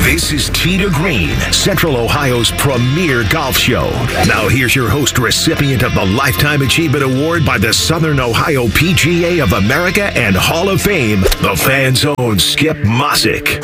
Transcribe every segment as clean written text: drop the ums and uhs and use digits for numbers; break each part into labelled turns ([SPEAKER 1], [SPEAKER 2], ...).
[SPEAKER 1] This is Tee to Green, Central Ohio's premier golf show. Now here's your host, recipient of the Lifetime Achievement Award by the Southern Ohio PGA of America and Hall of Fame, the Fan's own Skip Mosick.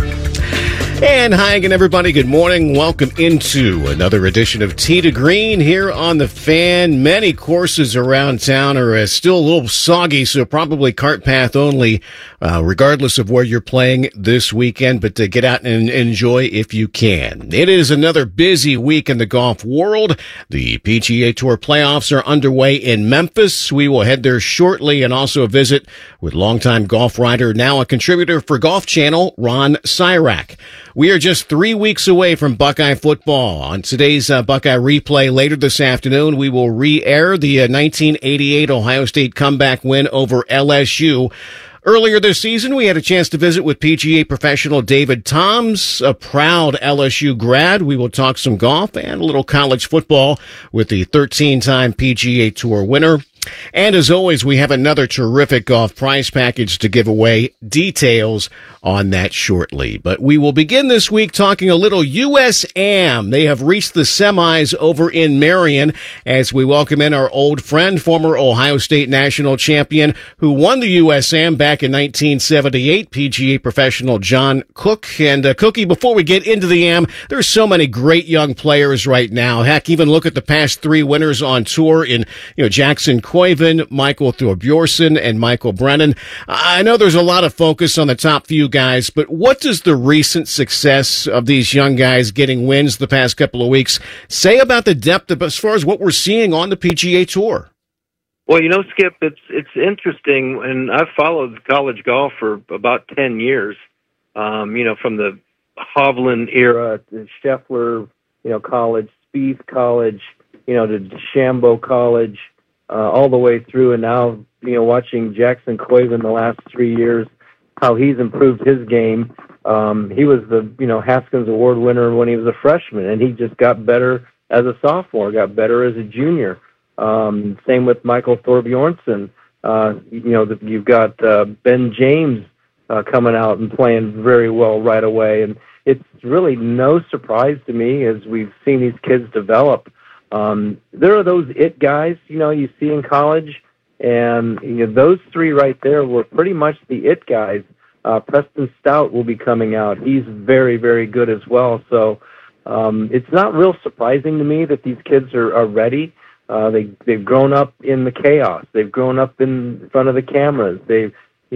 [SPEAKER 2] And hi again, everybody. Good morning. Welcome into another edition of Tee to Green here on the Fan. Many courses around town are still a little soggy, so probably cart path only, regardless of where you're playing this weekend. But get out and enjoy if you can. It is another busy week in the golf world. The PGA Tour playoffs are underway in Memphis. We will head there shortly and also visit with longtime golf writer, now a contributor for Golf Channel, Ron Sirak. We are just 3 weeks away from Buckeye football. On today's Buckeye replay later this afternoon, we will re-air the 1988 Ohio State comeback win over LSU. Earlier this season, we had a chance to visit with PGA professional David Toms, a proud LSU grad. We will talk some golf and a little college football with the 13-time PGA Tour winner. And as always, we have another terrific golf prize package to give away. Details on that shortly. But we will begin this week talking a little USAM. They have reached the semis over in Marion as we welcome in our old friend, former Ohio State national champion who won the USAM back in 1978, PGA professional John Cook. And Cookie, before we get into the AM, there's so many great young players right now. Heck, even look at the past three winners on tour in, Jackson Koiven, Michael Thorbjorsen, and Michael Brennan. I know there's a lot of focus on the top few guys, but what does the recent success of these young guys getting wins the past couple of weeks say about the depth of, as far as what we're seeing on the PGA Tour?
[SPEAKER 3] Well, Skip, it's interesting, and I've followed college golf for about 10 years, from the Hovland era to Scheffler, college, Spieth college, to DeChambeau college, all the way through, and now, watching Jackson Koiven the last 3 years, how he's improved his game. He was the, Haskins Award winner when he was a freshman, and he just got better as a sophomore, got better as a junior. Same with Michael Thorbjorsen. You've got Ben James coming out and playing very well right away, and it's really no surprise to me as we've seen these kids develop. There are those it guys, you see in college, and those three right there were pretty much the it guys. Preston Stout will be coming out. He's very, very good as well. So it's not real surprising to me that these kids are ready. They've grown up in the chaos. They've grown up in front of the cameras. They've,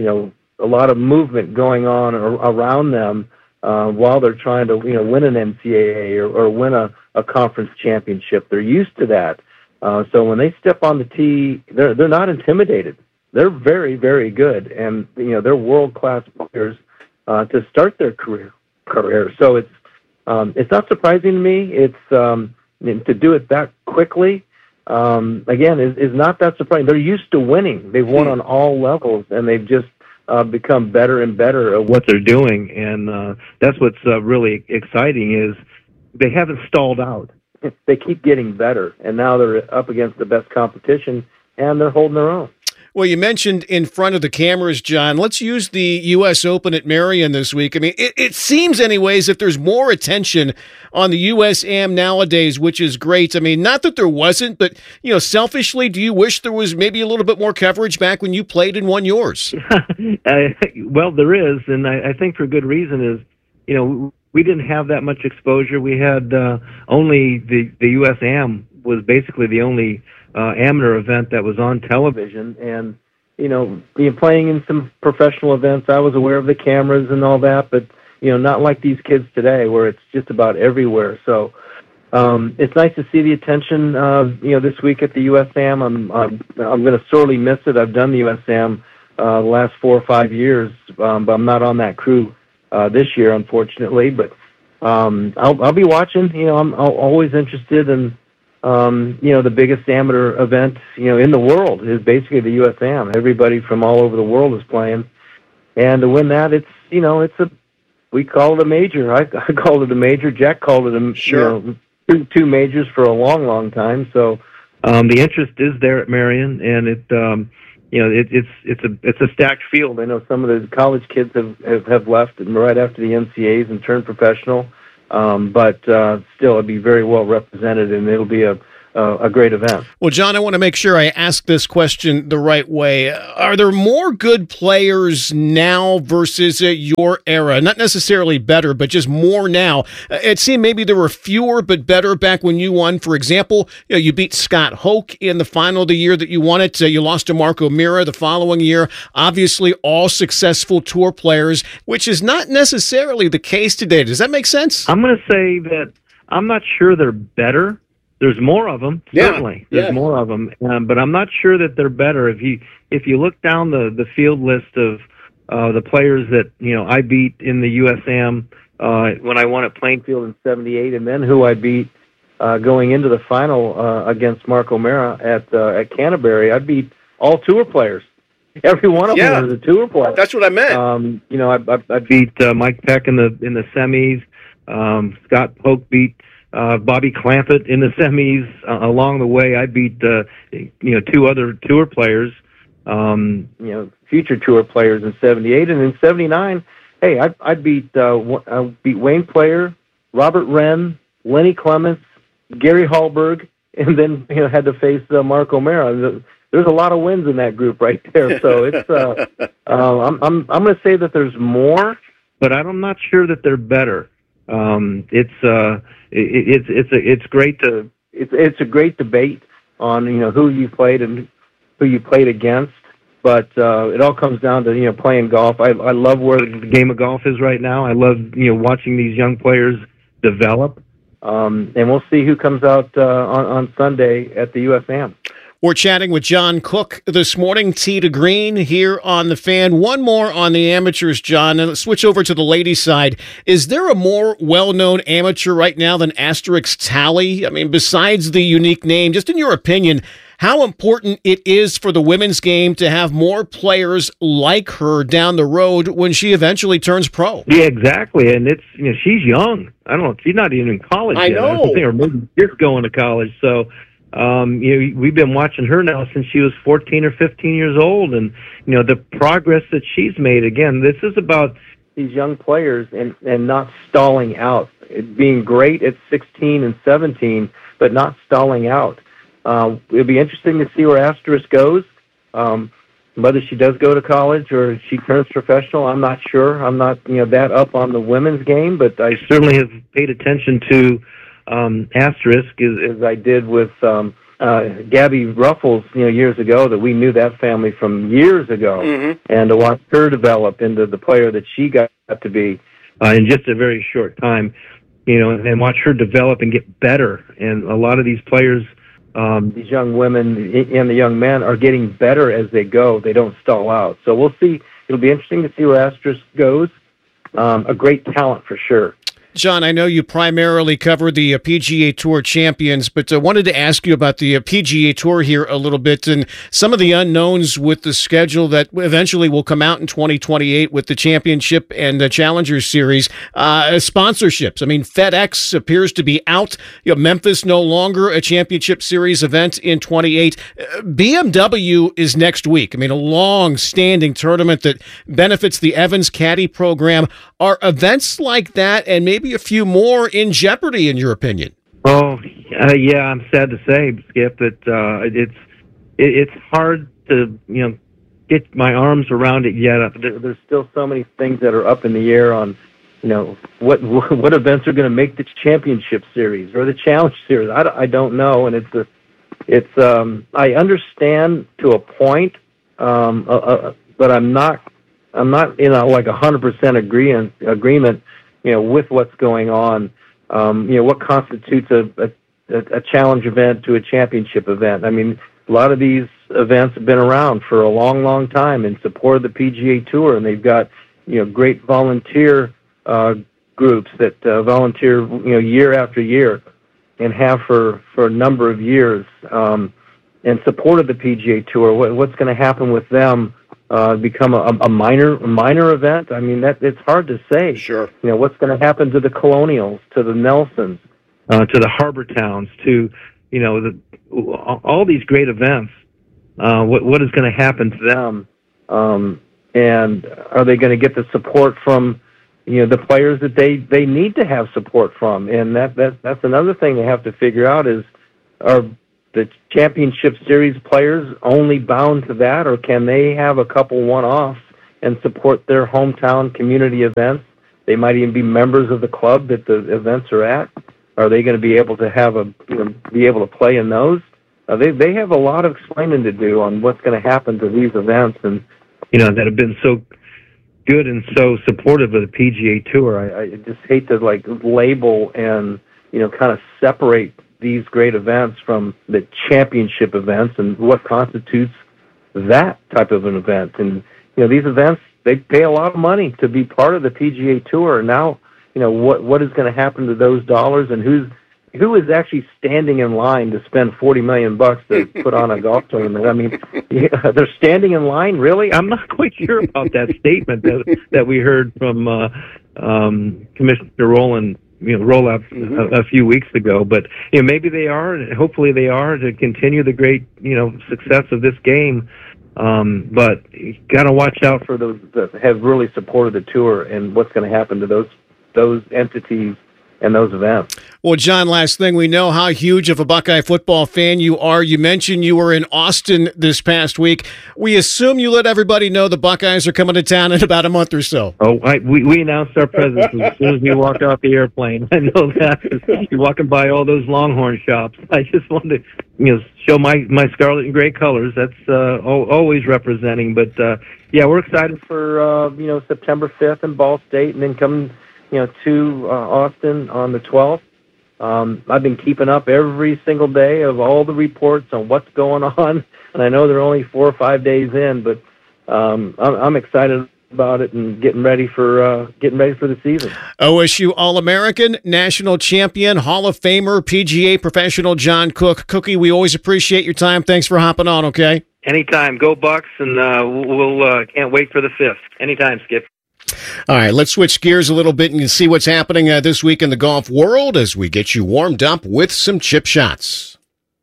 [SPEAKER 3] a lot of movement going on around them while they're trying to, win an NCAA or win a conference championship. They're used to that. So when they step on the tee, they're not intimidated. They're very, very good, and they're world-class players to start their career. So it's not surprising to me. It's to do it that quickly. Again, is not that surprising. They're used to winning. They've won on all levels, and they've just become better and better at what they're doing. And that's what's really exciting is they haven't stalled out. They keep getting better, and now they're up against the best competition, and they're holding their own.
[SPEAKER 2] Well, you mentioned in front of the cameras, John. Let's use the U.S. Open at Marion this week. I mean, it seems anyways that there's more attention on the USAM nowadays, which is great. I mean, not that there wasn't, but, selfishly, do you wish there was maybe a little bit more coverage back when you played and won yours?
[SPEAKER 3] Well, there is, and I think for good reason is, we didn't have that much exposure. We had only the USAM was basically the only amateur event that was on television, and being playing in some professional events, I was aware of the cameras and all that, but not like these kids today where it's just about everywhere. So it's nice to see the attention this week at the USAM. I'm going to sorely miss it. I've done the USAM the last 4 or 5 years, but I'm not on that crew this year, unfortunately. But I'll be watching. I'm always interested in. The biggest amateur event, in the world is basically the USAM. Everybody from all over the world is playing. And to win that, we call it a major. I called it a major. Jack called it a, two majors for a long, long time. So, the interest is there at Marion, and it, it's a stacked field. I know some of the college kids have left right after the NCAAs and turned professional, but still, it'll be very well represented, and it'll be a great event.
[SPEAKER 2] Well, John, I want to make sure I ask this question the right way. Are there more good players now versus your era? Not necessarily better, but just more now. It seemed maybe there were fewer but better back when you won. For example, you beat Scott Hoke in the final the year that you won it. You lost to Marco Mira the following year. Obviously, all successful tour players, which is not necessarily the case today. Does that make sense?
[SPEAKER 3] I'm going to say that I'm not sure they're better. There's more of them, certainly. There's more of them, but I'm not sure that they're better. If you look down the field list of the players that I beat in the USAM when I won at Plainfield in '78, and then who I beat going into the final against Marco Mira at Canterbury, I beat all tour players. Every one of them was a tour player.
[SPEAKER 2] That's what I meant.
[SPEAKER 3] I beat Mike Peck in the semis. Scott Hoke beat Bobby Clampett in the semis. Along the way, I beat two other tour players, future tour players in '78, and in '79, hey, I beat Wayne Player, Robert Wren, Lenny Clements, Gary Hallberg, and then had to face Marco Mira. There's a lot of wins in that group right there. So it's I'm going to say that there's more, but I'm not sure that they're better. It's a great debate on who you played and who you played against, but it all comes down to playing golf. I love where the game of golf is right now. I love watching these young players develop, and we'll see who comes out on Sunday at the USAM.
[SPEAKER 2] We're chatting with John Cook this morning, Tee to Green here on The Fan. One more on the amateurs, John, and let's switch over to the ladies' side. Is there a more well-known amateur right now than Asterix Talley? I mean, besides the unique name, just in your opinion, how important it is for the women's game to have more players like her down the road when she eventually turns pro?
[SPEAKER 3] Yeah, exactly. And it's she's young. I don't know. She's not even in college yet.
[SPEAKER 2] I know.
[SPEAKER 3] Or maybe just going to college. So we've been watching her now since she was 14 or 15 years old, and the progress that she's made. Again, this is about these young players and not stalling out, being great at 16 and 17, but not stalling out. It'll be interesting to see where Asterix goes. Whether she does go to college or she turns professional, I'm not sure. I'm not that up on the women's game, but I certainly have paid attention to Asterisk as I did with Gabby Ruffles years ago, that we knew that family from years ago, and to watch her develop into the player that she got to be in just a very short time, and watch her develop and get better. And a lot of these players, these young women and the young men, are getting better as they go. They don't stall out. So we'll see. It'll be interesting to see where Asterisk goes. A great talent for sure.
[SPEAKER 2] John, I know you primarily cover the PGA Tour champions, but I wanted to ask you about the PGA Tour here a little bit and some of the unknowns with the schedule that eventually will come out in 2028 with the championship and the Challengers Series. Sponsorships. I mean, FedEx appears to be out. Memphis no longer a championship series event in 28. BMW is next week. I mean, a long-standing tournament that benefits the Evans Caddy program. Are events like that and maybe a few more in jeopardy, in your opinion?
[SPEAKER 3] Oh, yeah, I'm sad to say, Skip, that it's hard to get my arms around it yet. There's still so many things that are up in the air on what events are going to make the championship series or the challenge series. I don't know, and it's I understand to a point, but I'm not like 100% agreement with what's going on. What constitutes a challenge event to a championship event? I mean, a lot of these events have been around for a long, long time in support of the PGA Tour, and they've got great volunteer groups that volunteer year after year and have for a number of years in support of the PGA Tour. What's going to happen with them? Become a minor event? I mean, it's hard to say.
[SPEAKER 2] Sure.
[SPEAKER 3] What's going to happen to the Colonials, to the Nelsons, to the Harbor Towns, to all these great events what is going to happen to them, and are they going to get the support from the players that they need to have support from? And that's another thing they have to figure out is, are the championship series players only bound to that, or can they have a couple one-offs and support their hometown community events? They might even be members of the club that the events are at. Are they going to be able to be able to play in those? They have a lot of explaining to do on what's going to happen to these events, and that have been so good and so supportive of the PGA Tour. I just hate to label and kind of separate these great events from the championship events and what constitutes that type of an event. And these events, they pay a lot of money to be part of the PGA Tour. Now, what is going to happen to those dollars, and who is actually standing in line to spend $40 million to put on a golf tournament? I mean, they're standing in line, really? I'm not quite sure about that statement that we heard from Commissioner Rowland, Rollup a few weeks ago. But maybe they are, and hopefully they are, to continue the great success of this game. But you got to watch out for those that have really supported the tour and what's going to happen to those entities and those events.
[SPEAKER 2] Well, John, last thing, we know how huge of a Buckeye football fan you are. You mentioned you were in Austin this past week. We assume you let everybody know the Buckeyes are coming to town in about a month or so.
[SPEAKER 3] Oh, we announced our presence as soon as we walked off the airplane. I know that. You're walking by all those Longhorn shops. I just wanted to show my scarlet and gray colors. That's always representing. But yeah, we're excited for September 5th in Ball State, and then coming to Austin on the 12th. I've been keeping up every single day of all the reports on what's going on, and I know they're only 4 or 5 days in, but I'm excited about it and getting ready for the season.
[SPEAKER 2] OSU All-American, national champion, Hall of Famer, PGA professional John Cook. Cookie, we always appreciate your time. Thanks for hopping on, okay?
[SPEAKER 3] Anytime. Go Bucks, and we'll can't wait for the 5th. Anytime, Skip.
[SPEAKER 2] All right, let's switch gears a little bit and see what's happening this week in the golf world as we get you warmed up with some chip shots.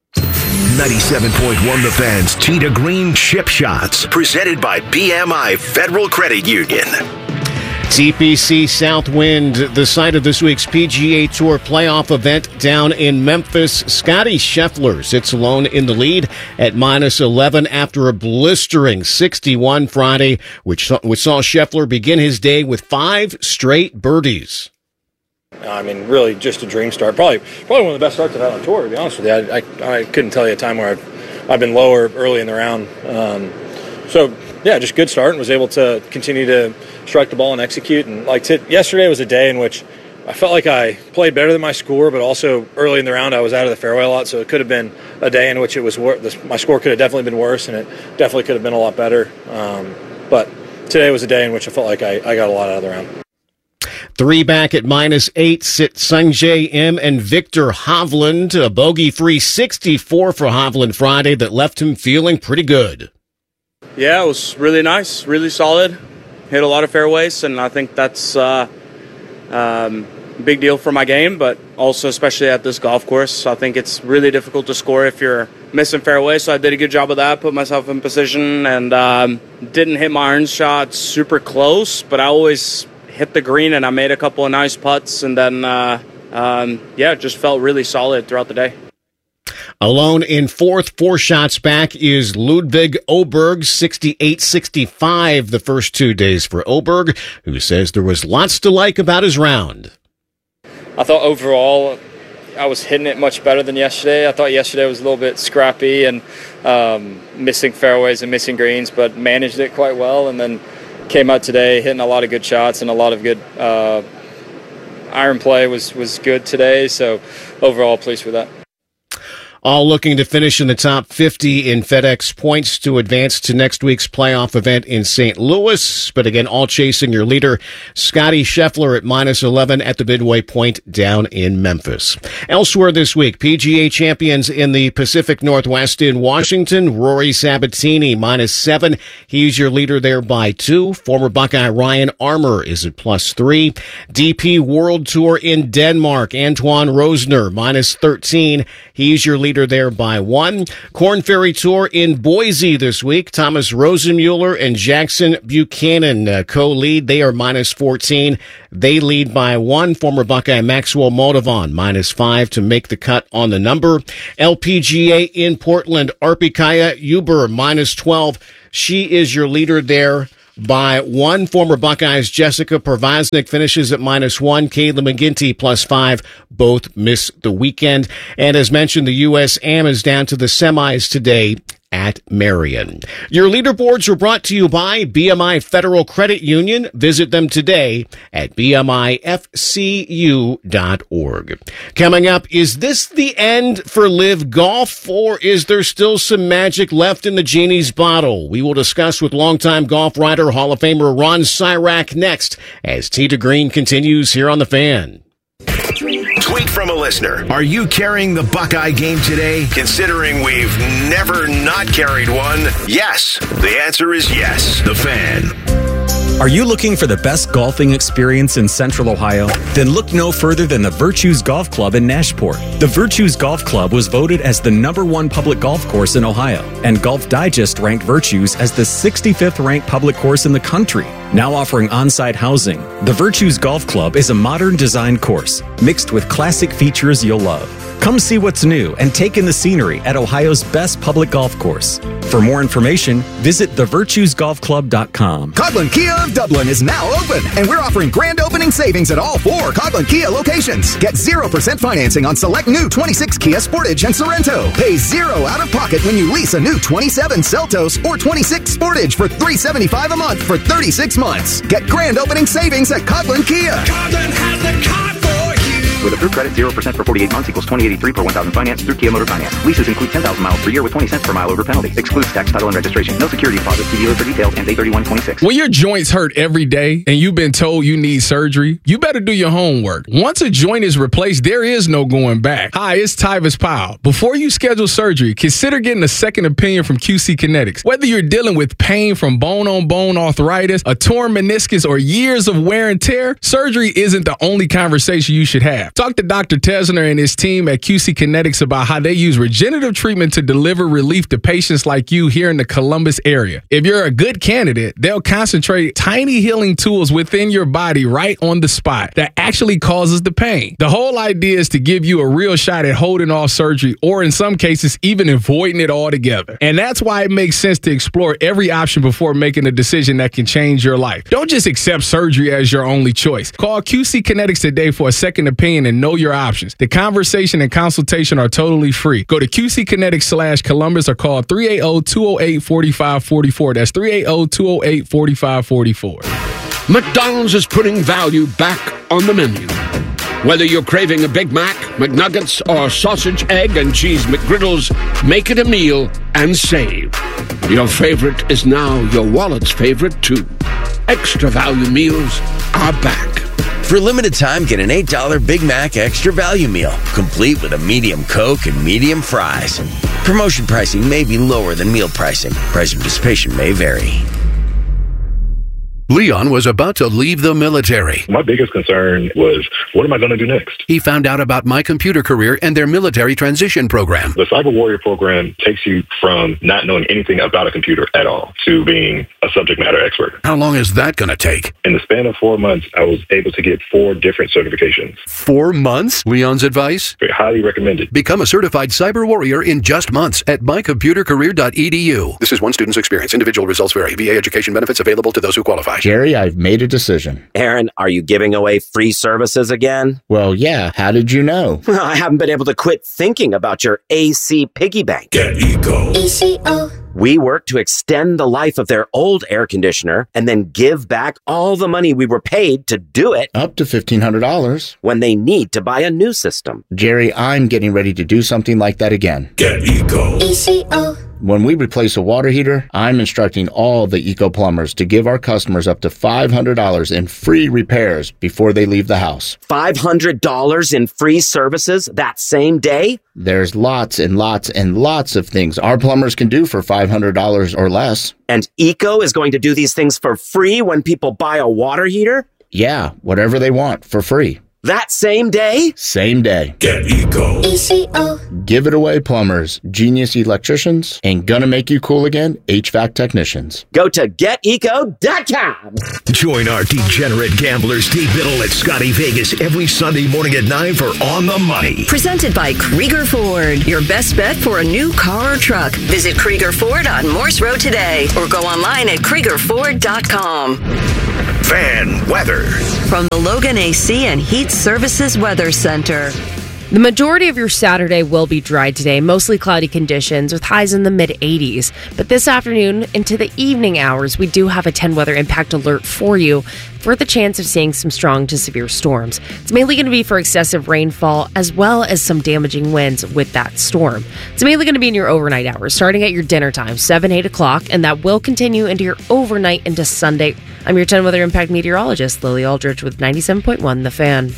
[SPEAKER 1] 97.1 The Fan's Tee to Green Chip Shots, presented by BMI Federal Credit Union.
[SPEAKER 2] TPC Southwind, the site of this week's PGA Tour playoff event down in Memphis. Scotty Scheffler sits alone in the lead at -11 after a blistering 61 Friday, which saw Scheffler begin his day with 5 straight birdies.
[SPEAKER 4] I mean, really just a dream start. Probably one of the best starts I've had on tour, to be honest with you. I couldn't tell you a time where I've been lower early in the round. So, yeah, just good start, and was able to continue to strike the ball and execute. And yesterday was a day in which I felt like I played better than my score, but also early in the round I was out of the fairway a lot, so it could have been a day in which it was my score could have definitely been worse, and it definitely could have been a lot better. But today was a day in which I felt like I got a lot out of the round.
[SPEAKER 2] 3 back at -8 sit Sungjae Im and Victor Hovland. A bogey-free 64 for Hovland Friday that left him feeling pretty good.
[SPEAKER 5] Yeah, it was really nice, really solid. Hit a lot of fairways, and I think that's a big deal for my game, but also especially at this golf course. I think it's really difficult to score if you're missing fairways, so I did a good job of that, put myself in position, and didn't hit my iron shot super close, but I always hit the green, and I made a couple of nice putts, and then, it just felt really solid throughout the day.
[SPEAKER 2] Alone in 4th, 4 shots back, is Ludvig Åberg, 68-65 the first 2 days for Åberg, who says there was lots to like about his round.
[SPEAKER 6] I thought overall I was hitting it much better than yesterday. I thought yesterday was a little bit scrappy and missing fairways and missing greens, but managed it quite well, and then came out today hitting a lot of good shots, and a lot of good iron play was good today, so overall pleased with that.
[SPEAKER 2] All looking to finish in the top 50 in FedEx points to advance to next week's playoff event in St. Louis. But again, all chasing your leader, Scotty Scheffler at -11 at the Midway Point down in Memphis. Elsewhere this week, PGA champions in the Pacific Northwest in Washington, Rory Sabatini -7. He's your leader there by 2. Former Buckeye Ryan Armour is at +3. DP World Tour in Denmark, Antoine Rosner -13. He's your leader leader there by 1. Korn Ferry Tour in Boise this week. Thomas Rosenmuller and Jackson Buchanan co-lead. They are minus 14. They lead by 1. Former Buckeye Maxwell Moldovan, minus 5 to make the cut on the number. LPGA in Portland, Arpikaya Uber, minus 12. She is your leader there by 1. Former Buckeyes Jessica Pervaznik finishes at minus 1. Kayla McGinty plus 5. Both miss the weekend. And as mentioned, the USAM is down to the semis today at Marion. Your leaderboards were brought to you by BMI Federal Credit Union. Visit them today at bmifcu.org. Coming up, is this the end for Live Golf, or is there still some magic left in the genie's bottle? We will discuss with longtime golf writer, Hall of Famer Ron Syrak next as Tee to Green continues here on The Fan.
[SPEAKER 1] Tweet from a listener. Are you carrying the Buckeye game today? Considering we've never not carried one, yes. The answer is yes. The Fan.
[SPEAKER 7] Are you looking for the best golfing experience in Central Ohio? Then look no further than the Virtues Golf Club in Nashport. The Virtues Golf Club was voted as the #1 public golf course in Ohio, and Golf Digest ranked Virtues as the 65th ranked public course in the country. Now offering on-site housing, the Virtues Golf Club is a modern design course mixed with classic features you'll love. Come see what's new and take in the scenery at Ohio's best public golf course. For more information, visit thevirtuesgolfclub.com.
[SPEAKER 8] Coghlan Kia of Dublin is now open, and we're offering grand opening savings at all 4 Coghlan Kia locations. Get 0% financing on select new 26 Kia Sportage and Sorento. Pay 0 out of pocket when you lease a new 27 Seltos or 26 Sportage for $375 a month for 36 months. Get grand opening savings at Coghlan Kia.
[SPEAKER 9] Coghlan has the car for you.
[SPEAKER 10] With approved credit, 0% for 48 months equals $20.83 per 1,000 finance through Kia Motor Finance. Leases include 10,000 miles per year with 20 cents per mile over penalty. Excludes tax, title, and registration. No security deposit. See dealer for details. Ends 8/31/26.
[SPEAKER 11] When your joints hurt every day and you've been told you need surgery, you better do your homework. Once a joint is replaced, there is no going back. Hi, it's Tyvis Powell. Before you schedule surgery, consider getting a second opinion from QC Kinetics. Whether you're dealing with pain from bone-on-bone arthritis, a torn meniscus, or years of wear and tear, surgery isn't the only conversation you should have. Talk to Dr. Tesner and his team at QC Kinetics about how they use regenerative treatment to deliver relief to patients like you here in the Columbus area. If you're a good candidate, they'll concentrate tiny healing tools within your body right on the spot that actually causes the pain. The whole idea is to give you a real shot at holding off surgery, or in some cases, even avoiding it altogether. And that's why it makes sense to explore every option before making a decision that can change your life. Don't just accept surgery as your only choice. Call QC Kinetics today for a second opinion and know your options. The conversation and consultation are totally free. Go to QCKinetics/Columbus or call 380-208-4544. That's 380-208-4544.
[SPEAKER 12] McDonald's is putting value back on the menu. Whether you're craving a Big Mac, McNuggets, or sausage, egg, and cheese McGriddles, make it a meal and save. Your favorite is now your wallet's favorite, too. Extra value meals are back.
[SPEAKER 13] For a limited time, get an $8 Big Mac Extra Value Meal, complete with a medium Coke and medium fries. Promotion pricing may be lower than meal pricing. Price and participation may vary.
[SPEAKER 14] Leon was about to leave the military.
[SPEAKER 15] My biggest concern was, what am I going to do next?
[SPEAKER 14] He found out about My Computer Career and their military transition program.
[SPEAKER 15] The Cyber Warrior program takes you from not knowing anything about a computer at all to being a subject matter expert.
[SPEAKER 14] How long is that going to take?
[SPEAKER 15] In the span of 4 months, I was able to get 4 different certifications.
[SPEAKER 14] 4 months? Leon's advice?
[SPEAKER 15] Highly recommended.
[SPEAKER 14] Become a certified Cyber Warrior in just months at mycomputercareer.edu. This is one student's experience. Individual results vary. VA education benefits available to those who qualify.
[SPEAKER 16] Jerry, I've made a decision.
[SPEAKER 17] Aaron, are you giving away free services again?
[SPEAKER 16] Well, yeah. How did you know?
[SPEAKER 17] I haven't been able to quit thinking about your AC piggy bank.
[SPEAKER 9] Get Eco.
[SPEAKER 17] ECO. We work to extend the life of their old air conditioner and then give back all the money we were paid to do it.
[SPEAKER 16] Up to $1,500.
[SPEAKER 17] When they need to buy a new system.
[SPEAKER 16] Jerry, I'm getting ready to do something like that again.
[SPEAKER 9] Get Eco.
[SPEAKER 16] ECO. When we replace a water heater, I'm instructing all the Eco plumbers to give our customers up to $500 in free repairs before they leave the house.
[SPEAKER 17] $500 in free services that same day?
[SPEAKER 16] There's lots and lots and lots of things our plumbers can do for $500 or less.
[SPEAKER 17] And Eco is going to do these things for free when people buy a water heater?
[SPEAKER 16] Yeah, whatever they want for free.
[SPEAKER 17] That same day?
[SPEAKER 16] Same day.
[SPEAKER 9] Get Eco.
[SPEAKER 8] ECO.
[SPEAKER 16] Give it away plumbers, genius electricians, and gonna make you cool again, HVAC technicians.
[SPEAKER 17] Go to geteco.com.
[SPEAKER 1] Join our degenerate gamblers Steve Biddle and Scotty Vegas every Sunday morning at 9 for On the Money.
[SPEAKER 18] Presented by Krieger Ford. Your best bet for a new car or truck. Visit Krieger Ford on Morse Road today or go online at KriegerFord.com.
[SPEAKER 1] Fan weather.
[SPEAKER 18] From the Logan AC and Heat Services Weather Center.
[SPEAKER 19] The majority of your Saturday will be dry today, mostly cloudy conditions with highs in the mid-80s. But this afternoon into the evening hours, we do have a 10 weather impact alert for you for the chance of seeing some strong to severe storms. It's mainly going to be for excessive rainfall as well as some damaging winds with that storm. It's mainly going to be in your overnight hours, starting at your dinner time, 7, 8 o'clock, and that will continue into your overnight into Sunday. I'm your 10 weather impact meteorologist, Lily Aldridge with 97.1 The Fan.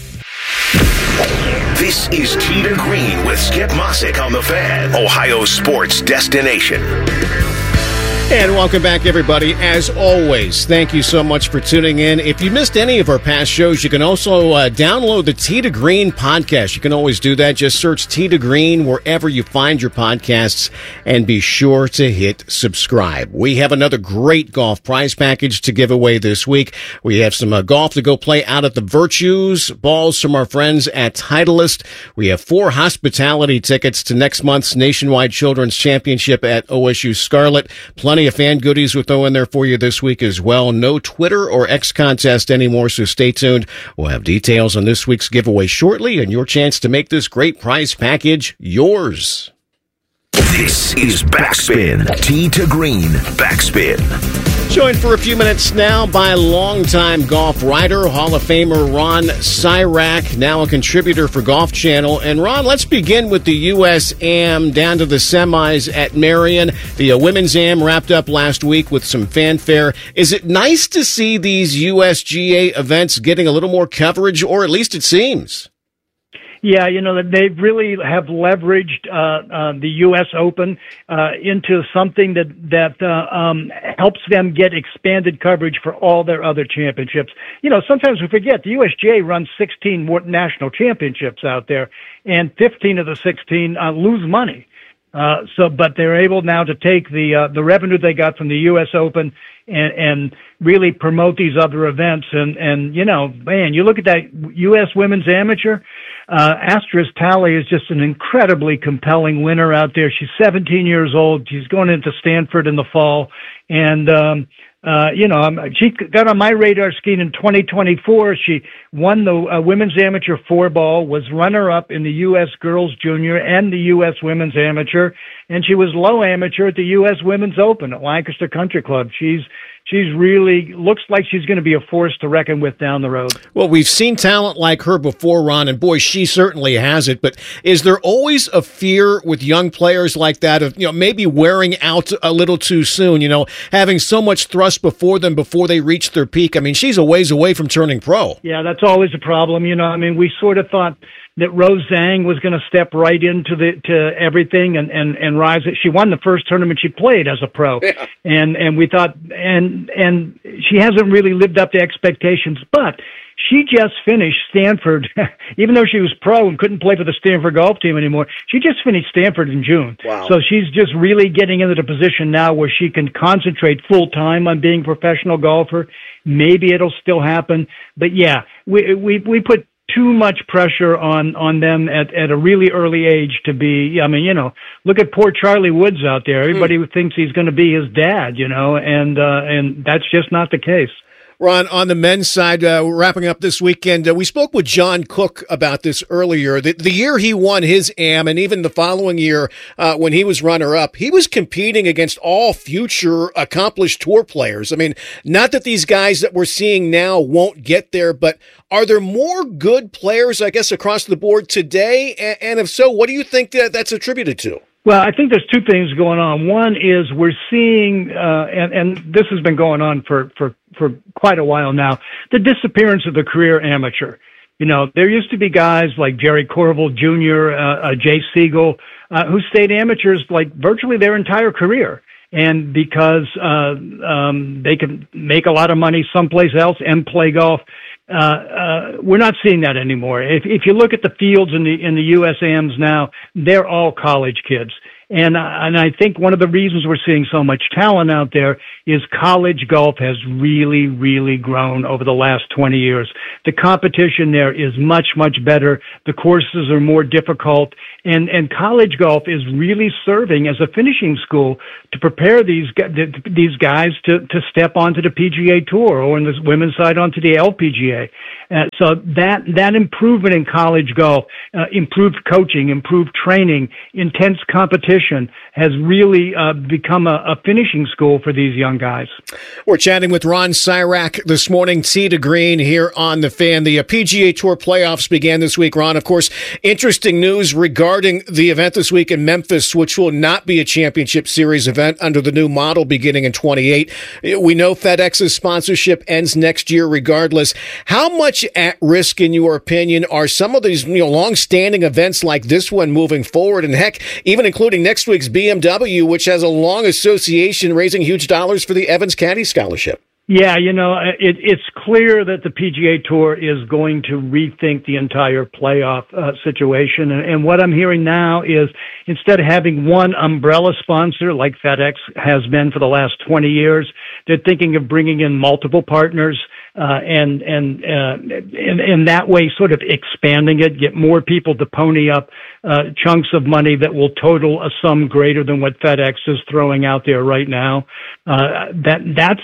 [SPEAKER 1] This is Tee to Green with Skip Mossick on The Fan, Ohio sports destination.
[SPEAKER 2] And welcome back, everybody. As always, thank you so much for tuning in. If you missed any of our past shows, you can also download the Tee to Green podcast. You can always do that. Just search Tee to Green wherever you find your podcasts and be sure to hit subscribe. We have another great golf prize package to give away this week. We have some golf to go play out at the Virtues, balls from our friends at Titleist. We have 4 hospitality tickets to next month's Nationwide Children's Championship at OSU Scarlet. Plenty of fan goodies we'll throw in there for you this week as well. No Twitter or X contest anymore, so stay tuned. We'll have details on this week's giveaway shortly and your chance to make this great prize package yours.
[SPEAKER 1] This is Backspin. Tee to Green Backspin.
[SPEAKER 2] Joined for a few minutes now by longtime golf writer, Hall of Famer Ron Cyrack, now a contributor for Golf Channel. And Ron, let's begin with the U.S. Am down to the semis at Marion. The Women's Am wrapped up last week with some fanfare. Is it nice to see these USGA events getting a little more coverage, or at least it seems?
[SPEAKER 20] Yeah, you know, they really have leveraged the U.S. Open into something that helps them get expanded coverage for all their other championships. You know, sometimes we forget the USGA runs 16 national championships out there, and 15 of the 16 lose money. But they're able now to take the revenue they got from the U.S. Open and really promote these other events. And you know, man, you look at that U.S. Women's Amateur. Astra's Talley is just an incredibly compelling winner out there. She's 17 years old. She's going into Stanford in the fall. And, you know, she got on my radar screen in 2024. She won the Women's Amateur 4-ball, was runner-up in the U.S. Girls Junior and the U.S. Women's Amateur. And she was low amateur at the U.S. Women's Open at Lancaster Country Club. She's really looks like she's going to be a force to reckon with down the road.
[SPEAKER 2] Well, we've seen talent like her before, Ron, and boy, she certainly has it. But is there always a fear with young players like that of, you know, maybe wearing out a little too soon, you know, having so much thrust before them before they reach their peak? I mean, she's a ways away from turning pro.
[SPEAKER 20] Yeah, that's always a problem. You know, I mean, we sort of thought that Rose Zhang was going to step right into to everything and rise. She won the first tournament she played as a pro. Yeah. And we thought, and she hasn't really lived up to expectations, but she just finished Stanford, even though she was pro and couldn't play for the Stanford golf team anymore. She just finished Stanford in June. Wow. So she's just really getting into the position now where she can concentrate full time on being a professional golfer. Maybe it'll still happen, but yeah, we put too much pressure on them at a really early age to be, I mean, you know, look at poor Charlie Woods out there. Everybody thinks he's going to be his dad, you know, and that's just not the case.
[SPEAKER 2] Ron, on the men's side, we're wrapping up this weekend. We spoke with John Cook about this earlier. The year he won his Am, and even the following year when he was runner-up, he was competing against all future accomplished tour players. I mean, not that these guys that we're seeing now won't get there, but are there more good players, I guess, across the board today? And if so, what do you think that's attributed to?
[SPEAKER 20] Well, I think there's two things going on. One is we're seeing, and this has been going on for quite a while now, the disappearance of the career amateur. You know, there used to be guys like Jerry Corville Jr., Jay Siegel, who stayed amateurs like virtually their entire career. and because they can make a lot of money someplace else and play golf. We're not seeing that anymore. If you look at the fields in the USAMs now, they're all college kids. And I think one of the reasons we're seeing so much talent out there is college golf has really, really grown over the last 20 years. The competition there is much, much better. The courses are more difficult. And college golf is really serving as a finishing school to prepare these guys to step onto the PGA Tour, or in the women's side onto the LPGA. So that improvement in college golf, improved coaching, improved training, intense competition has really become a finishing school for these young guys.
[SPEAKER 2] We're chatting with Ron Sirak this morning, Tee to Green here on The Fan. The PGA Tour playoffs began this week, Ron. Of course, interesting news regarding the event this week in Memphis, which will not be a championship series event under the new model beginning in 28. We know FedEx's sponsorship ends next year regardless. How much at risk, in your opinion, are some of these long-standing events like this one moving forward? And heck, even including next week's BMW, which has a long association raising huge dollars for the Evans Caddy Scholarship.
[SPEAKER 20] Yeah, it's clear that the PGA Tour is going to rethink the entire playoff situation. And what I'm hearing now is, instead of having one umbrella sponsor like FedEx has been for the last 20 years, they're thinking of bringing in multiple partners. And that way sort of expanding it, get more people to pony up chunks of money that will total a sum greater than what FedEx is throwing out there right now. That's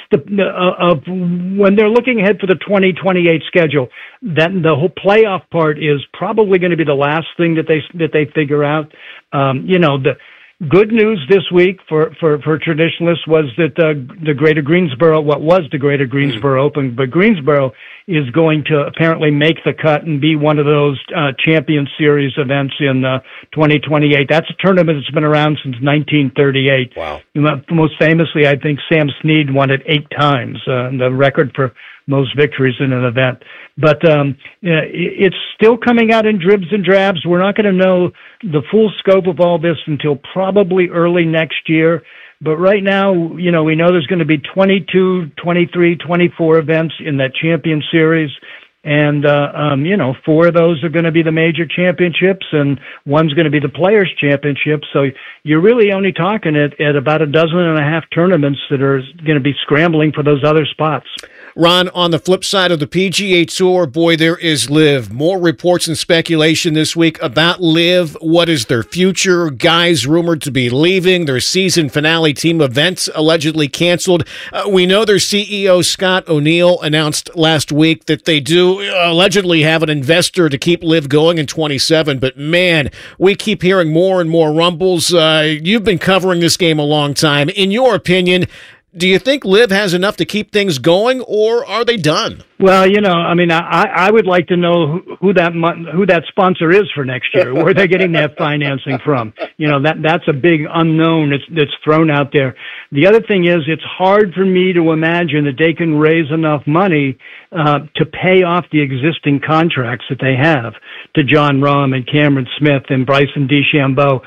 [SPEAKER 20] when they're looking ahead for the 2028 schedule, that the whole playoff part is probably going to be the last thing that they figure out. The good news this week for traditionalists was that the Greater Greensboro, what was the Greater Greensboro Open, but Greensboro is going to apparently make the cut and be one of those Champion Series events in 2028. That's a tournament that's been around since 1938.
[SPEAKER 2] Wow.
[SPEAKER 20] Most famously, I think Sam Snead won it 8 times, the record for most victories in an event. But it's still coming out in dribs and drabs. We're not going to know the full scope of all this until probably early next year. But right now, we know there's going to be 22, 23, 24 events in that Champion Series. And, 4 of those are going to be the major championships, and one's going to be the Players' Championship. So you're really only talking at about 12.5 tournaments that are going to be scrambling for those other spots.
[SPEAKER 2] Ron, on the flip side of the PGA Tour, boy, there is LIV. More reports and speculation this week about LIV. What is their future? Guys rumored to be leaving. Their season finale team events allegedly canceled. We know their CEO, Scott O'Neill, announced last week that they do allegedly have an investor to keep LIV going in 27. But, man, we keep hearing more and more rumbles. You've been covering this game a long time. In your opinion, do you think LIV has enough to keep things going, or are they done?
[SPEAKER 20] Well, I would like to know who that sponsor is for next year. Where they're getting that financing from. That's a big unknown that's thrown out there. The other thing is, it's hard for me to imagine that they can raise enough money to pay off the existing contracts that they have to John Rahm and Cameron Smith and Bryson DeChambeau.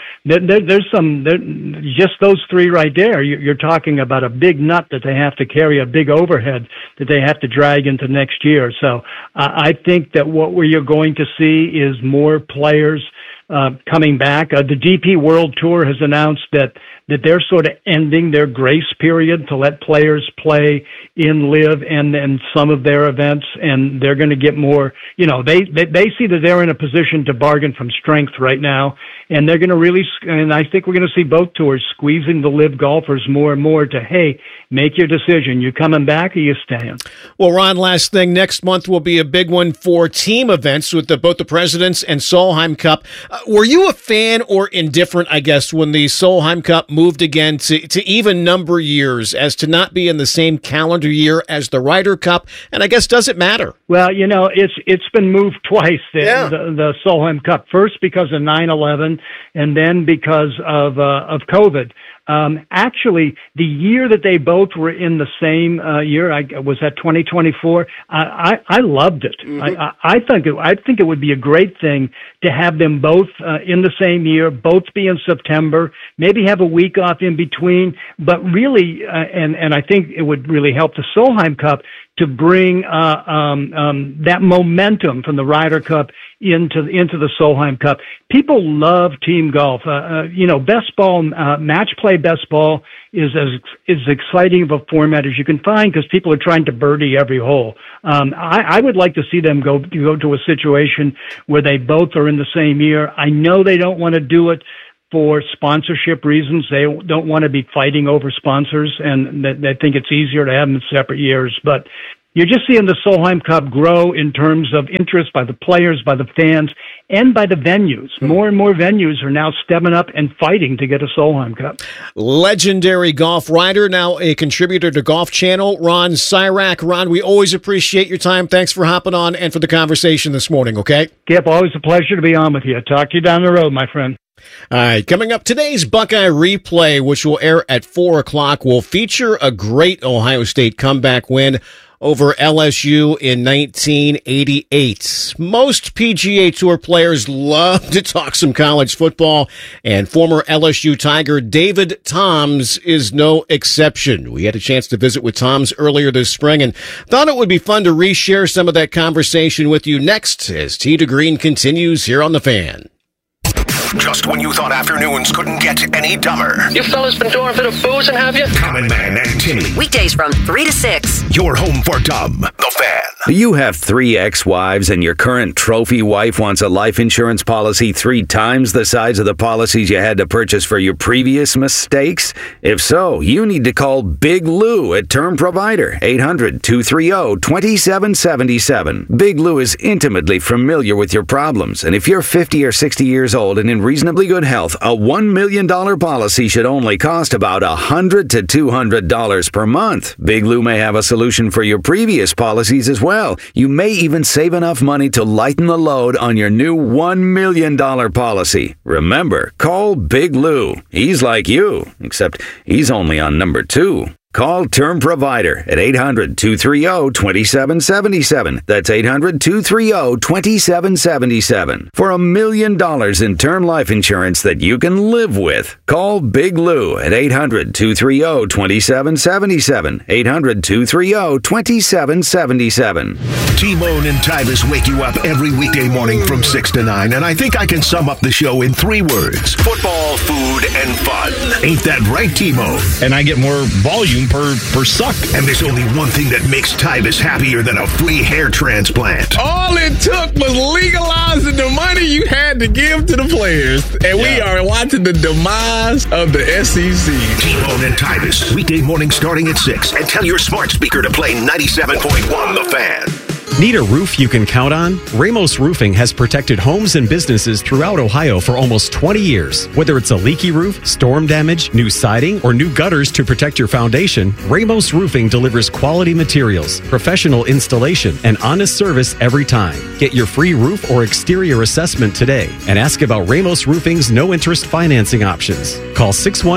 [SPEAKER 20] Just those 3 right there. You're talking about a big nut that they have to carry, a big overhead that they have to drag into next year. So I think that what you're going to see is more players coming back. The DP World Tour has announced that they're sort of ending their grace period to let players play in LIV and some of their events, and they're going to get more. They see that they're in a position to bargain from strength right now, and they're going to really. And I think we're going to see both tours squeezing the LIV golfers more and more to, hey, make your decision. You coming back or you staying?
[SPEAKER 2] Well, Ron, last thing. Next month will be a big one for team events with both the Presidents and Solheim Cup. Were you a fan or indifferent, I guess, when the Solheim Cup moved again to even number years as to not be in the same calendar year as the Ryder Cup? And I guess, does it matter?
[SPEAKER 20] Well, it's been moved twice, the Solheim Cup. First because of 9/11, and then because of COVID. Actually, the year that they both were in the same year, was that 2024. I loved it. I think it would be a great thing to have them both in the same year, both be in September, maybe have a week off in between. But really, and I think it would really help the Solheim Cup to bring that momentum from the Ryder Cup into the Solheim Cup. People love team golf. Best ball, match play best ball is as exciting of a format as you can find because people are trying to birdie every hole. I would like to see them go to a situation where they both are in the same year. I know they don't want to do it for sponsorship reasons. They don't want to be fighting over sponsors, and they think it's easier to have them in separate years. But you're just seeing the Solheim Cup grow in terms of interest by the players, by the fans, and by the venues. More and more venues are now stepping up and fighting to get a Solheim Cup.
[SPEAKER 2] Legendary golf writer, now a contributor to Golf Channel, Ron Sirak. Ron, we always appreciate your time. Thanks for hopping on and for the conversation this morning, okay?
[SPEAKER 20] Kip, always a pleasure to be on with you. Talk to you down the road, my friend.
[SPEAKER 2] All right, coming up, today's Buckeye Replay, which will air at 4 o'clock, will feature a great Ohio State comeback win over LSU in 1988. Most PGA Tour players love to talk some college football, and former LSU Tiger David Toms is no exception. We had a chance to visit with Toms earlier this spring and thought it would be fun to reshare some of that conversation with you next as Tee to Green continues here on The Fan.
[SPEAKER 1] Just when you thought afternoons couldn't get any dumber.
[SPEAKER 21] You fellas been doing a bit of boozing, have you?
[SPEAKER 1] Common Man and Timmy.
[SPEAKER 18] Weekdays from 3 to 6.
[SPEAKER 1] Your home for dumb. The Fan.
[SPEAKER 22] Do you have 3 ex-wives and your current trophy wife wants a life insurance policy 3 times the size of the policies you had to purchase for your previous mistakes? If so, you need to call Big Lou at Term Provider, 800-230-2777. Big Lou is intimately familiar with your problems, and if you're 50 or 60 years old and in reasonably good health, a $1 million policy should only cost about $100 to $200 per month. Big Lou may have a solution for your previous policies as well. You may even save enough money to lighten the load on your new $1 million policy. Remember, call Big Lou. He's like you, except he's only on number 2. Call Term Provider at 800-230-2777. That's 800-230-2777. For $1 million in term life insurance that you can live with. Call Big Lou at 800-230-2777. 800-230-2777.
[SPEAKER 1] T-Bone and Tyvis wake you up every weekday morning from 6 to 9, and I think I can sum up the show in 3 words. Football, food, and fun. Ain't that right, T-Bone?
[SPEAKER 23] And I get more volume per suck.
[SPEAKER 1] And there's only one thing that makes Tyvis happier than a free hair transplant.
[SPEAKER 11] All it took was legalizing the money you had to give to the players. And we are watching the demise of the SEC.
[SPEAKER 1] T-Bone and Tyvis, weekday morning starting at 6. And tell your smart speaker to play 97.1 The Fan.
[SPEAKER 7] Need a roof you can count on? Ramos Roofing has protected homes and businesses throughout Ohio for almost 20 years. Whether it's a leaky roof, storm damage, new siding, or new gutters to protect your foundation, Ramos Roofing delivers quality materials, professional installation, and honest service every time. Get your free roof or exterior assessment today and ask about Ramos Roofing's no-interest financing options. Call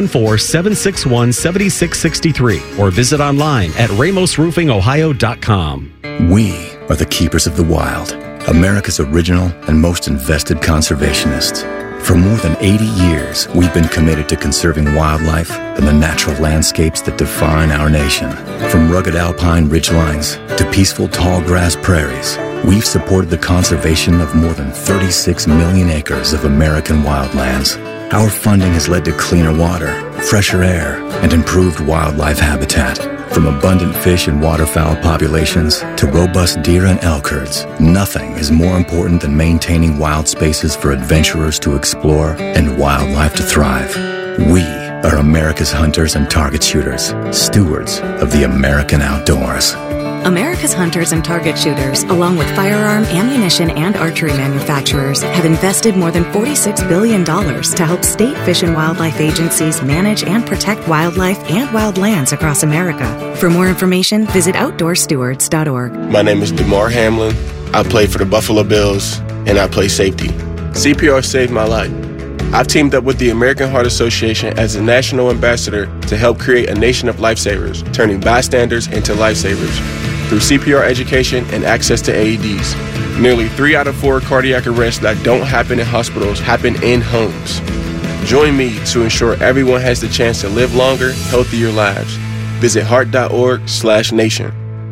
[SPEAKER 7] 614-761-7663 or visit online at ramosroofingohio.com.
[SPEAKER 24] We are the keepers of the wild, America's original and most invested conservationists. For more than 80 years, we've been committed to conserving wildlife and the natural landscapes that define our nation. From rugged alpine ridgelines to peaceful tall grass prairies, we've supported the conservation of more than 36 million acres of American wildlands. Our funding has led to cleaner water, fresher air, and improved wildlife habitat. From abundant fish and waterfowl populations to robust deer and elk herds, nothing is more important than maintaining wild spaces for adventurers to explore and wildlife to thrive. We are America's hunters and target shooters, stewards of the American outdoors.
[SPEAKER 25] America's hunters and target shooters, along with firearm, ammunition, and archery manufacturers, have invested more than $46 billion to help state fish and wildlife agencies manage and protect wildlife and wildlands across America. For more information, visit OutdoorStewards.org.
[SPEAKER 26] My name is DeMar Hamlin. I play for the Buffalo Bills, and I play safety. CPR saved my life.
[SPEAKER 3] I've teamed up with the American Heart Association as a national ambassador to help create a nation of lifesavers, turning bystanders into lifesavers through CPR education and access to AEDs. Nearly 3 out of 4 cardiac arrests that don't happen in hospitals happen in homes. Join me to ensure everyone has the chance to live longer, healthier lives. Visit heart.org/nation.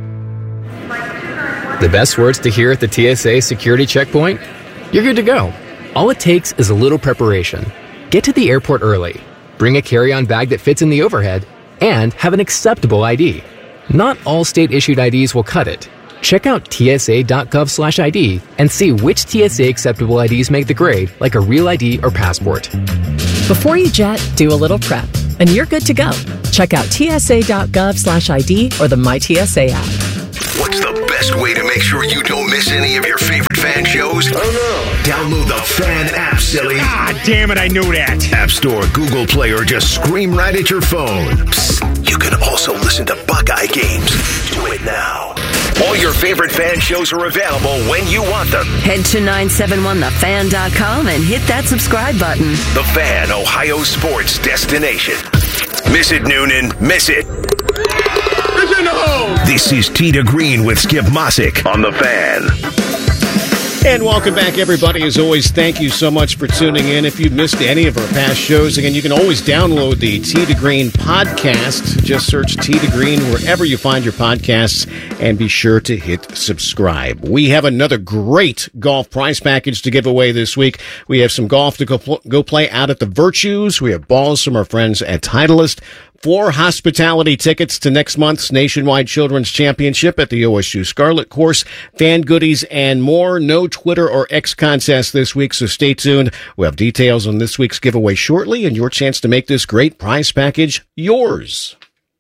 [SPEAKER 4] The best words to hear at the TSA security checkpoint? You're good to go. All it takes is a little preparation. Get to the airport early, bring a carry-on bag that fits in the overhead, and have an acceptable ID. Not all state-issued IDs will cut it. Check out tsa.gov/ID and see which TSA acceptable IDs make the grade, like a real ID or passport.
[SPEAKER 5] Before you jet, do a little prep, and you're good to go. Check out tsa.gov/ID or the MyTSA app.
[SPEAKER 1] What's the best way to make sure you don't miss any of your favorite fan shows? Oh no. Download the Fan app, silly.
[SPEAKER 9] Ah, damn it, I knew that.
[SPEAKER 1] App Store, Google Play, or just scream right at your phone. Psst, you can also listen to Buckeye games. Do it now. All your favorite fan shows are available when you want them.
[SPEAKER 18] Head to 971thefan.com and hit that subscribe button.
[SPEAKER 1] The Fan, Ohio sports destination. Miss it, Noonan. Miss it. This is Tee to Green with Skip Mossick on The Fan.
[SPEAKER 2] And welcome back, everybody. As always, thank you so much for tuning in. If you've missed any of our past shows, again, you can always download the Tee to Green podcast. Just search Tee to Green wherever you find your podcasts, and be sure to hit subscribe. We have another great golf prize package to give away this week. We have some golf to go play out at the Virtues. We have balls from our friends at Titleist. 4 hospitality tickets to next month's Nationwide Children's Championship at the OSU Scarlet Course, fan goodies, and more. No Twitter or X contest this week, so stay tuned. We'll have details on this week's giveaway shortly, and your chance to make this great prize package yours.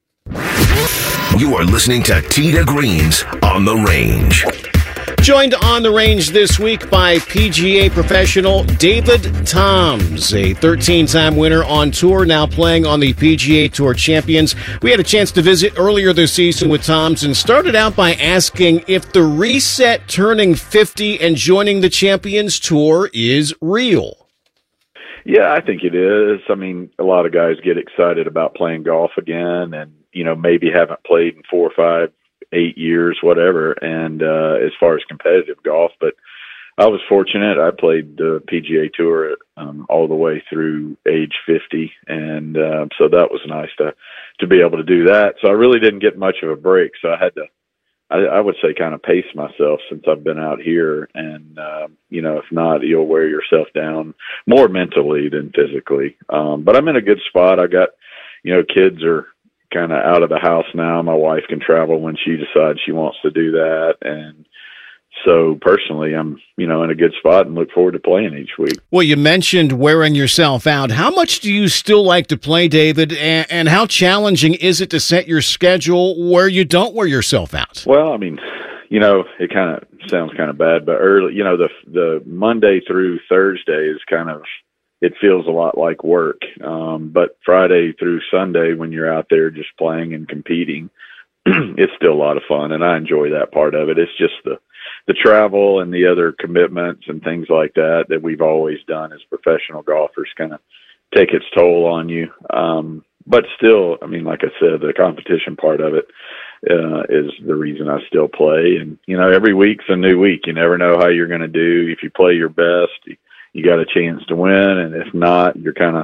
[SPEAKER 1] You are listening to Tee to Green's On the Range.
[SPEAKER 2] Joined on the range this week by PGA professional David Toms, a 13-time winner on tour, now playing on the PGA Tour Champions. We had a chance to visit earlier this season with Toms and started out by asking if the reset turning 50 and joining the Champions Tour is real.
[SPEAKER 6] Yeah, I think it is. I mean, a lot of guys get excited about playing golf again and, you know, maybe haven't played in 4 or 5, 8 years, whatever, and as far as competitive golf. But I was fortunate. I played the PGA Tour all the way through age 50, and so that was nice to be able to do that. So I really didn't get much of a break, so I had to, I would say, kind of pace myself since I've been out here. And, you know, if not, you'll wear yourself down more mentally than physically. But I'm in a good spot. I got, you know, kids are kind of out of the house now. My wife can travel when she decides she wants to do that. And so personally, I'm, you know, in a good spot and look forward to playing each week.
[SPEAKER 2] Well, you mentioned wearing yourself out. How much do you still like to play, David? And how challenging is it to set your schedule where you don't wear yourself out?
[SPEAKER 6] Well, I mean, you know, it kind of sounds kind of bad, but early, you know, the Monday through Thursday is kind of, it feels a lot like work. But Friday through Sunday, when you're out there just playing and competing, it's still a lot of fun. And I enjoy that part of it. It's just the travel and the other commitments and things like that we've always done as professional golfers kind of take its toll on you. But still, I mean, like I said, the competition part of it is the reason I still play. And, you know, every week's a new week. You never know how you're going to do. If you play your best, you got a chance to win, and if not, you're kind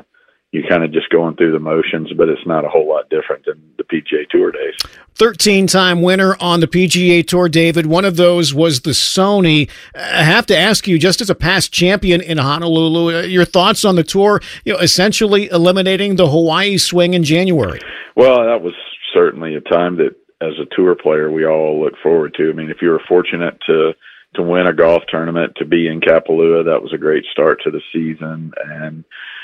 [SPEAKER 6] of just going through the motions, but it's not a whole lot different than the PGA Tour days.
[SPEAKER 2] 13-time winner on the PGA Tour, David. One of those was the Sony. I have to ask you, just as a past champion in Honolulu, your thoughts on the tour, you know, essentially eliminating the Hawaii swing in January.
[SPEAKER 6] Well, that was certainly a time that, as a tour player, we all look forward to. I mean, if you were fortunate to win a golf tournament, to be in Kapalua, that was a great start to the season. And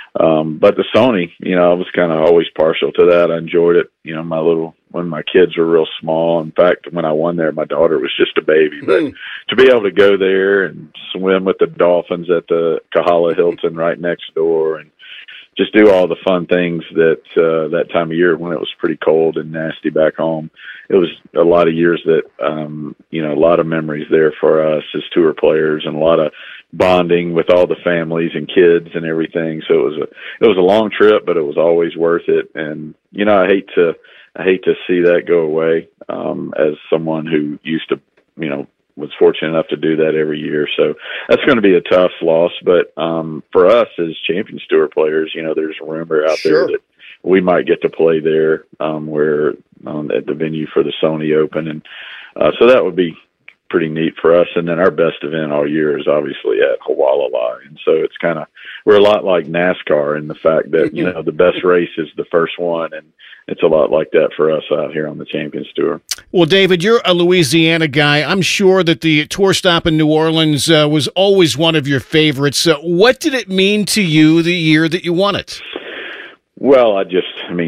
[SPEAKER 6] but the Sony, you know, I was kind of always partial to that. I enjoyed it. You know, when my kids were real small. In fact, when I won there, my daughter was just a baby. But to be able to go there and swim with the dolphins at the Kahala Hilton right next door, and just do all the fun things that time of year when it was pretty cold and nasty back home. It was a lot of years that, you know, a lot of memories there for us as tour players, and a lot of bonding with all the families and kids and everything. So it was a long trip, but it was always worth it. And, I hate to see that go away, as someone who used to, was fortunate enough to do that every year. So that's going to be a tough loss. But for us as Champions Tour players, there's a rumor out there that we might get to play there where at the venue for the Sony Open. And so that would be pretty neat for us. And then our best event all year is obviously at Hualalai. And so it's we're a lot like NASCAR in the fact that, the best race is the first one. And it's a lot like that for us out here on the Champions Tour.
[SPEAKER 2] Well, David, you're a Louisiana guy. I'm sure that the tour stop in New Orleans was always one of your favorites. What did it mean to you the year that you won it?
[SPEAKER 6] Well, it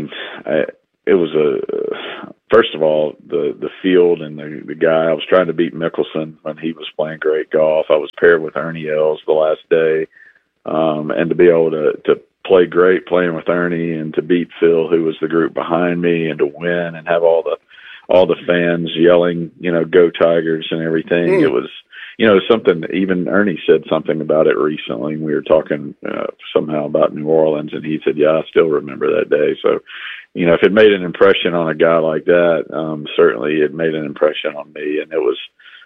[SPEAKER 6] was first of all, the field and the guy. I was trying to beat Mickelson when he was playing great golf. I was paired with Ernie Els the last day. And to be able to play great playing with Ernie and to beat Phil, who was the group behind me, and to win and have all the fans yelling, go Tigers and everything. It was, something, even Ernie said something about it recently. We were talking somehow about New Orleans, and he said, yeah, I still remember that day. So, if it made an impression on a guy like that, certainly it made an impression on me, and it was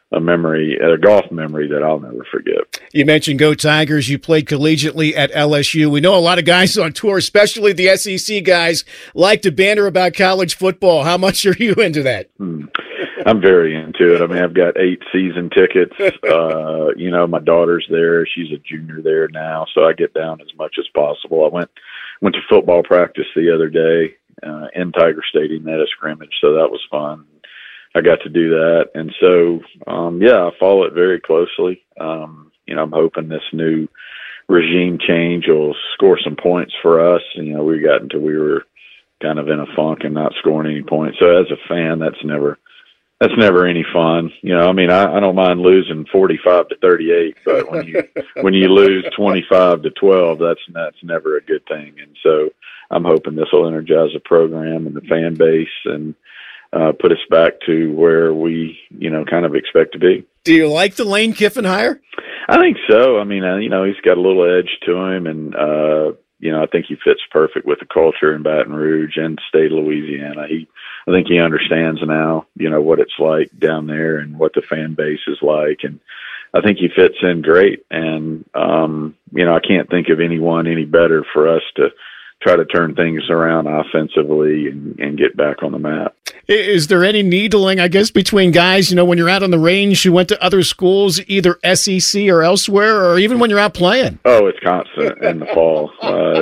[SPEAKER 6] a golf memory that I'll never forget.
[SPEAKER 2] You mentioned Go Tigers. You played collegiately at LSU. We know a lot of guys on tour, especially the SEC guys, like to banter about college football. How much are you into that?
[SPEAKER 6] I'm very into it. I mean, I've got 8 season tickets. My daughter's there. She's a junior there now, so I get down as much as possible. I went to football practice the other day in Tiger Stadium at a scrimmage, so that was fun. I got to do that. And so, I follow it very closely. I'm hoping this new regime change will score some points for us. We were kind of in a funk and not scoring any points. So as a fan, that's never any fun. I don't mind losing 45-38, but when you lose 25-12, that's never a good thing. And so I'm hoping this will energize the program and the fan base and put us back to where we, kind of expect to be.
[SPEAKER 2] Do you like the Lane Kiffin hire?
[SPEAKER 6] I think so. I mean, he's got a little edge to him, and, I think he fits perfect with the culture in Baton Rouge and the state of Louisiana. I think he understands now, what it's like down there and what the fan base is like. And I think he fits in great. And, I can't think of anyone any better for us to try to turn things around offensively and get back on the map.
[SPEAKER 2] Is there any needling, I guess, between guys, when you're out on the range, you went to other schools, either SEC or elsewhere, or even when you're out playing?
[SPEAKER 6] Oh, it's constant in the fall.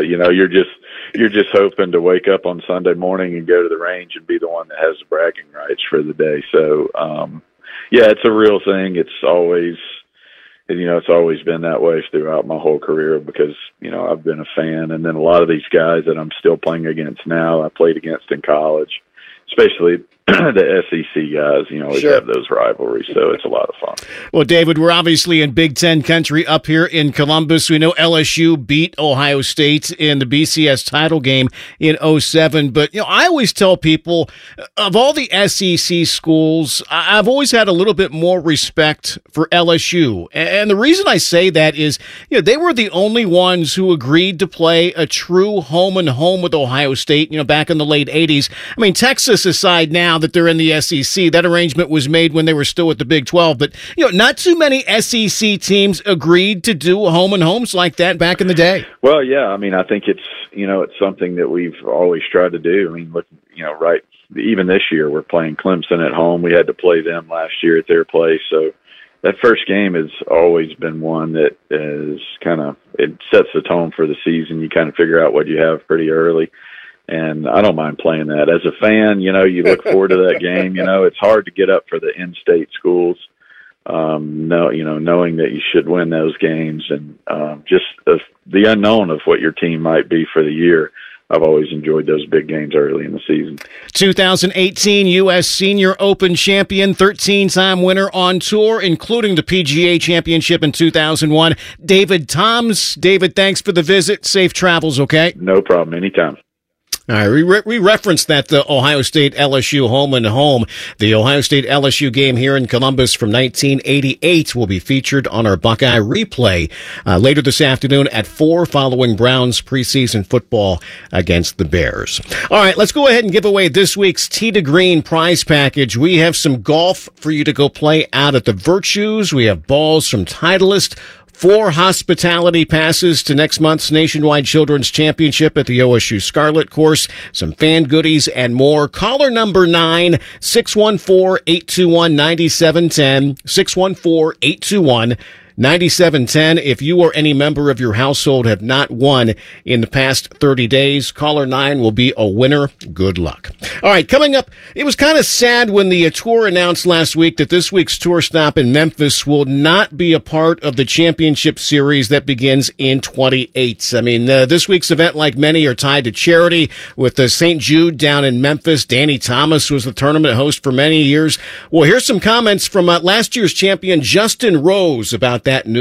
[SPEAKER 6] You're just hoping to wake up on Sunday morning and go to the range and be the one that has the bragging rights for the day. So, it's a real thing. It's always been that way throughout my whole career because, I've been a fan. And then a lot of these guys that I'm still playing against now, I played against in college, especially the SEC guys, always have those rivalries, so it's a lot of fun.
[SPEAKER 2] Well, David, we're obviously in Big Ten country up here in Columbus. We know LSU beat Ohio State in the BCS title game in 2007, but, I always tell people, of all the SEC schools, I've always had a little bit more respect for LSU, and the reason I say that is, they were the only ones who agreed to play a true home-and-home with Ohio State, back in the late 80s. I mean, Texas aside now that they're in the SEC. That arrangement was made when they were still at the Big 12. But, not too many SEC teams agreed to do home and homes like that back in the day.
[SPEAKER 6] Well, yeah. I mean, I think it's, it's something that we've always tried to do. I mean, look, right, even this year we're playing Clemson at home. We had to play them last year at their place. So that first game has always been one that is it sets the tone for the season. You kind of figure out what you have pretty early. And I don't mind playing that. As a fan, you look forward to that game. It's hard to get up for the in-state schools, knowing that you should win those games. And just the unknown of what your team might be for the year. I've always enjoyed those big games early in the season.
[SPEAKER 2] 2018 U.S. Senior Open champion, 13-time winner on tour, including the PGA Championship in 2001. David Toms. David, thanks for the visit. Safe travels, okay?
[SPEAKER 6] No problem. Anytime.
[SPEAKER 2] All right, we referenced that Ohio State LSU home and home. The Ohio State LSU game here in Columbus from 1988 will be featured on our Buckeye replay later this afternoon at 4 following Browns preseason football against the Bears. All right, let's go ahead and give away this week's Tee to Green prize package. We have some golf for you to go play out at the Virtues. We have balls from Titleist, 4 hospitality passes to next month's Nationwide Children's Championship at the OSU Scarlet Course, some fan goodies, and more. Caller number 9, 614-821-9710, 614-821-9710. If you or any member of your household have not won in the past 30 days, caller 9 will be a winner. Good luck. All right, coming up, it was kind of sad when the tour announced last week that this week's tour stop in Memphis will not be a part of the championship series that begins in 28. I mean, this week's event, like many, are tied to charity with the St. Jude down in Memphis. Danny Thomas was the tournament host for many years. Well, here's some comments from last year's champion Justin Rose about that news.